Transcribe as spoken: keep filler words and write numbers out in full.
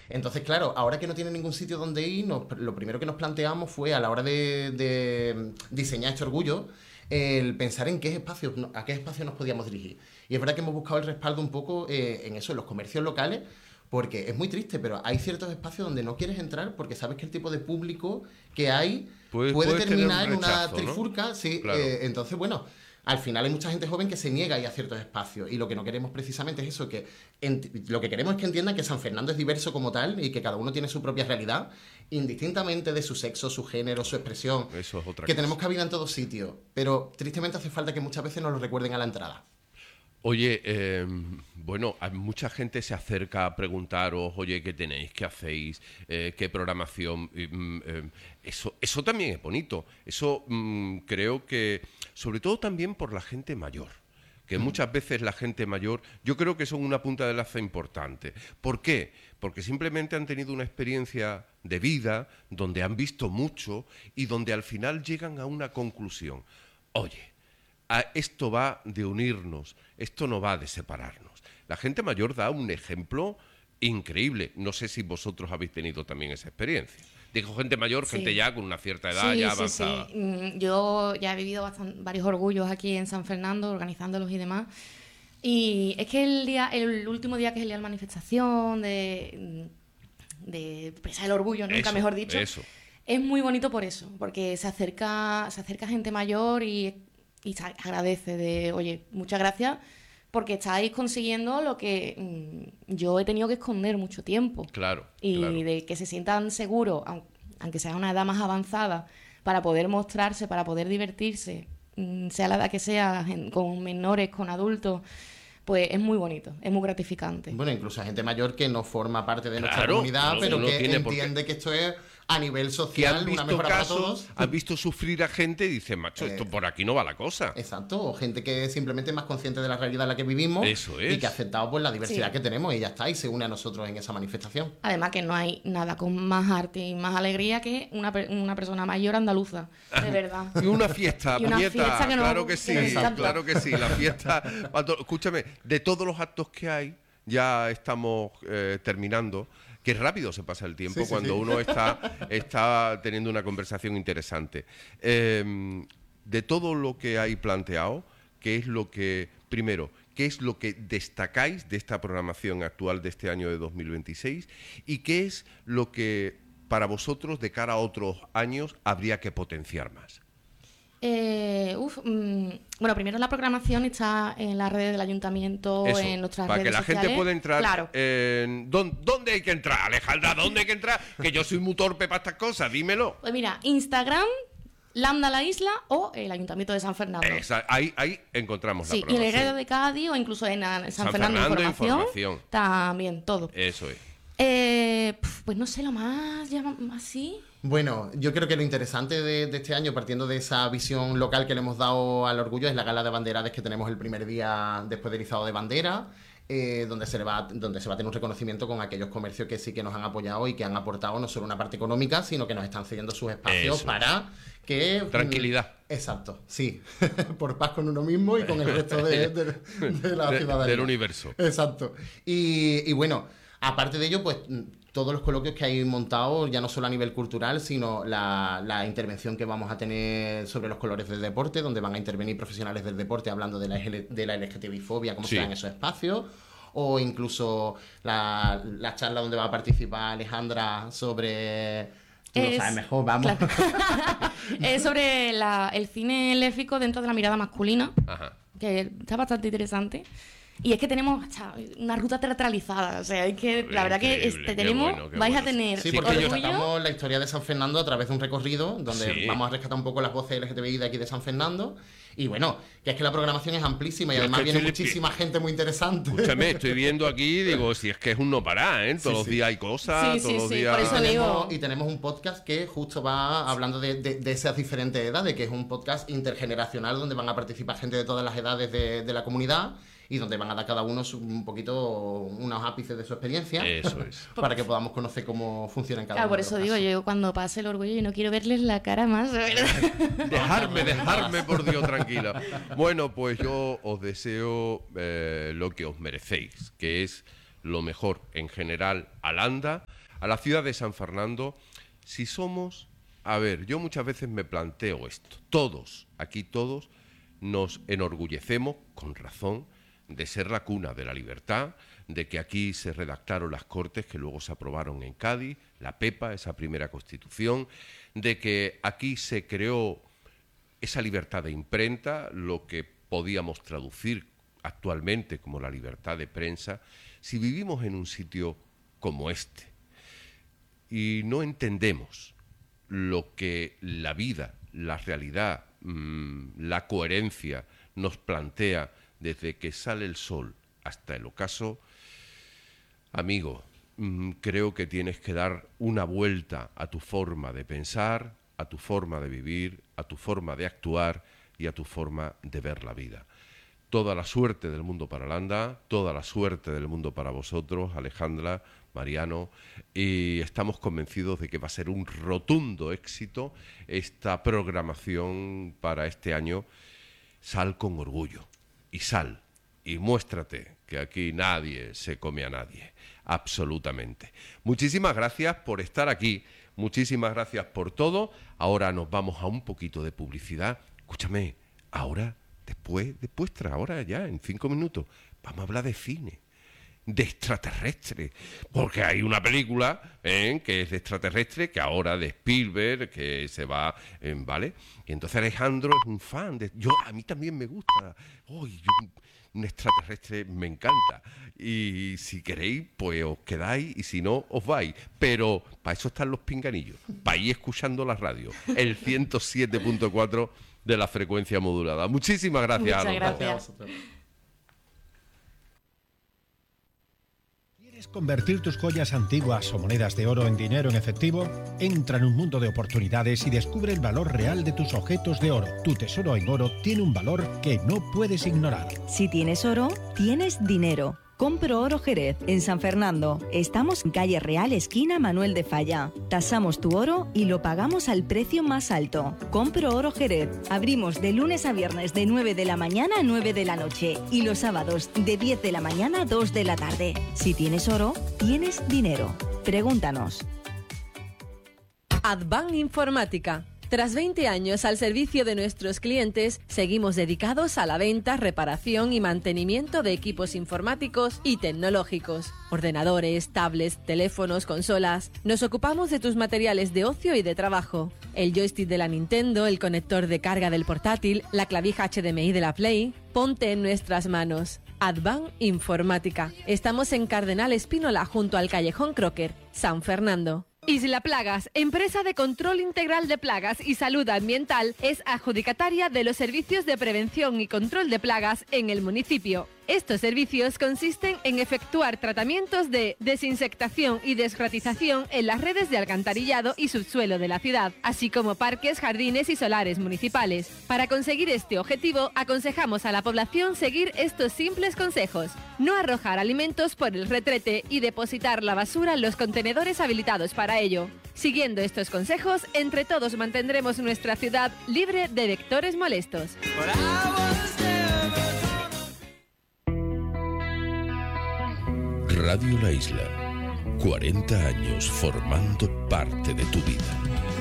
Entonces, claro, ahora que no tiene ningún sitio donde ir, nos, lo primero que nos planteamos fue, a la hora de, de diseñar este orgullo, el pensar en qué espacios, a qué espacios nos podíamos dirigir. Y es verdad que hemos buscado el respaldo un poco eh, en eso, en los comercios locales, porque es muy triste, pero hay ciertos espacios donde no quieres entrar porque sabes que el tipo de público que hay puede, puede terminar en una trifulca. ¿No? Sí, claro. eh, entonces, bueno, al final hay mucha gente joven que se niega a ir a ciertos espacios, y lo que no queremos precisamente es eso, que ent- lo que queremos es que entiendan que San Fernando es diverso como tal y que cada uno tiene su propia realidad, indistintamente de su sexo, su género, su expresión. Eso es otra que cosa. Tenemos cabida en todos sitios, pero tristemente hace falta que muchas veces nos lo recuerden a la entrada. Oye, eh, bueno, mucha gente se acerca a preguntaros, oye, ¿qué tenéis? ¿Qué hacéis? Eh, ¿Qué programación? Eh, eh, eso, eso también es bonito. Eso mm, creo que, sobre todo también por la gente mayor, que muchas veces la gente mayor, yo creo que son una punta de lanza importante. ¿Por qué? Porque simplemente han tenido una experiencia de vida donde han visto mucho y donde al final llegan a una conclusión. Oye, esto va de unirnos, esto no va de separarnos. La gente mayor da un ejemplo increíble. No sé si vosotros habéis tenido también esa experiencia. Digo gente mayor, sí. Gente ya con una cierta edad, sí, ya sí, avanzada. Sí. Yo ya he vivido bastante, varios orgullos aquí en San Fernando, organizándolos y demás. Y es que el día, el último día, que es el día de la manifestación, de, de expresar el orgullo, nunca eso, mejor dicho, eso. Es muy bonito por eso, porque se acerca, se acerca gente mayor y... y se agradece de, oye, muchas gracias porque estáis consiguiendo lo que mmm, yo he tenido que esconder mucho tiempo. Claro, Y claro. de que se sientan seguros, aunque sea una edad más avanzada, para poder mostrarse, para poder divertirse, mmm, sea la edad que sea, con menores, con adultos, pues es muy bonito, es muy gratificante. Bueno, incluso a gente mayor que no forma parte de nuestra claro, comunidad, no, pero no que qué... entiende que esto es a nivel social una mejora para todos. Has visto sufrir a gente y dices, macho, esto eh, por aquí no va la cosa. Exacto, o gente que es simplemente más consciente de la realidad en la que vivimos. Eso es. Y que ha aceptado pues la diversidad sí. que tenemos y ya está, y se une a nosotros en esa manifestación. Además que no hay nada con más arte y más alegría que una, una persona mayor andaluza, de verdad. Y una fiesta, y una puñeta, fiesta que no, claro que sí, que claro que sí, la fiesta. Cuando, escúchame, de todos los actos que hay, ya estamos eh, terminando. Qué rápido se pasa el tiempo sí, sí, cuando sí. uno está, está teniendo una conversación interesante. Eh, de todo lo que hay planteado, ¿qué es lo que, primero, qué es lo que destacáis de esta programación actual de este año de dos mil veintiséis? ¿Y qué es lo que para vosotros, de cara a otros años, habría que potenciar más? Eh, uf, mmm, bueno, primero la programación está en las redes del ayuntamiento, eso, en nuestras para redes que la sociales. gente pueda entrar. Claro. En, ¿dónde, ¿Dónde hay que entrar, Alejandra? ¿Dónde hay que entrar? Que yo soy muy torpe para estas cosas, dímelo. Pues mira, Instagram, Lambda la Isla o el Ayuntamiento de San Fernando. Esa, ahí, ahí encontramos sí, la programación. Y el Herrero de Cádiz o incluso en San, San Fernando, Fernando Información, Información. También, todo. Eso es. Eh, pues no sé, lo más así. Bueno, yo creo que lo interesante de, de este año, partiendo de esa visión local que le hemos dado al orgullo, es la gala de banderades que tenemos el primer día después del izado de bandera, eh, donde, se le va, donde se va a tener un reconocimiento con aquellos comercios que sí que nos han apoyado y que han aportado no solo una parte económica, sino que nos están cediendo sus espacios. Eso. Para que... Tranquilidad. Exacto, sí. Por paz con uno mismo y con el resto de, de, de la de, ciudadanía. Del universo. Exacto. Y, y bueno, aparte de ello, pues... todos los coloquios que hay montados, ya no solo a nivel cultural, sino la, la intervención que vamos a tener sobre los colores del deporte, donde van a intervenir profesionales del deporte hablando de la, de la L G T B fobia, cómo sí. se dan esos espacios, o incluso la, la charla donde va a participar Alejandra sobre... Tú es, lo sabes mejor, vamos. Claro. Es sobre la, el cine lésbico dentro de la mirada masculina, Ajá. que está bastante interesante. Y es que tenemos hasta una ruta teatralizada, o sea, es que la verdad que este, tenemos, bueno, vais bueno. a tener sí, porque orgullo. Tratamos la historia de San Fernando a través de un recorrido donde sí. vamos a rescatar un poco las voces L G T B I de aquí de San Fernando. Y bueno, que es que la programación es amplísima y además viene muchísima gente muy interesante. Escúchame, estoy viendo aquí, digo, si es que es un no parar, ¿eh? Todos sí, los sí. días hay cosas, sí, todos sí, los sí, días... por eso y, digo... tenemos, y tenemos un podcast que justo va hablando de, de, de esas diferentes edades, que es un podcast intergeneracional donde van a participar gente de todas las edades de, de la comunidad y donde van a dar cada uno su, un poquito unos ápices de su experiencia. Eso es. Para que podamos conocer cómo funciona en cada claro, uno. Por eso digo, yo cuando pase el orgullo yo no quiero verles la cara más, ¿verdad? Dejarme, dejarme, por Dios, tranquila. Bueno, pues yo os deseo eh, lo que os merecéis, que es lo mejor en general a Landa, a la ciudad de San Fernando, si somos... A ver, yo muchas veces me planteo esto. Todos, aquí todos, nos enorgullecemos, con razón, de ser la cuna de la libertad, de que aquí se redactaron las Cortes que luego se aprobaron en Cádiz, la PEPA, esa primera Constitución, de que aquí se creó esa libertad de imprenta, lo que podíamos traducir actualmente como la libertad de prensa. Si vivimos en un sitio como este y no entendemos lo que la vida, la realidad, mmm, la coherencia nos plantea desde que sale el sol hasta el ocaso, amigo, mmm, creo que tienes que dar una vuelta a tu forma de pensar, a tu forma de vivir, a tu forma de actuar y a tu forma de ver la vida. Toda la suerte del mundo para Landa, toda la suerte del mundo para vosotros, Alejandra, Mariano, y estamos convencidos de que va a ser un rotundo éxito esta programación para este año. Sal con orgullo, y sal, y muéstrate que aquí nadie se come a nadie, absolutamente. Muchísimas gracias por estar aquí, muchísimas gracias por todo. Ahora nos vamos a un poquito de publicidad. Escúchame, ahora... Después de vuestra hora ya, en cinco minutos, vamos a hablar de cine, de extraterrestre, porque hay una película ¿eh? que es de extraterrestre, que ahora de Spielberg, que se va, ¿eh? ¿vale? Y entonces Alejandro es un fan, de, yo a mí también me gusta, oh, yo, un extraterrestre me encanta, y si queréis, pues os quedáis, y si no, os vais, pero para eso están los pinganillos, para ir escuchando la radio, el ciento siete punto cuatro de la frecuencia modulada. Muchísimas gracias. Muchas gracias. ¿Quieres convertir tus joyas antiguas o monedas de oro en dinero en efectivo? Entra en un mundo de oportunidades y descubre el valor real de tus objetos de oro. Tu tesoro en oro tiene un valor que no puedes ignorar. Si tienes oro, tienes dinero. Compro Oro Jerez, en San Fernando. Estamos en calle Real, esquina Manuel de Falla. Tasamos tu oro y lo pagamos al precio más alto. Compro Oro Jerez. Abrimos de lunes a viernes de nueve de la mañana a nueve de la noche y los sábados de diez de la mañana a dos de la tarde. Si tienes oro, tienes dinero. Pregúntanos. Advan Informática. Tras veinte años al servicio de nuestros clientes, seguimos dedicados a la venta, reparación y mantenimiento de equipos informáticos y tecnológicos. Ordenadores, tablets, teléfonos, consolas. Nos ocupamos de tus materiales de ocio y de trabajo. El joystick de la Nintendo, el conector de carga del portátil, la clavija H D M I de la Play. Ponte en nuestras manos. Advan Informática. Estamos en Cardenal Espínola, junto al Callejón Crocker, San Fernando. Isla Plagas, empresa de control integral de plagas y salud ambiental, es adjudicataria de los servicios de prevención y control de plagas en el municipio. Estos servicios consisten en efectuar tratamientos de desinsectación y desratización en las redes de alcantarillado y subsuelo de la ciudad, así como parques, jardines y solares municipales. Para conseguir este objetivo, aconsejamos a la población seguir estos simples consejos: no arrojar alimentos por el retrete y depositar la basura en los contenedores habilitados para ello. Siguiendo estos consejos, entre todos mantendremos nuestra ciudad libre de vectores molestos. Radio La Isla, cuarenta años formando parte de tu vida.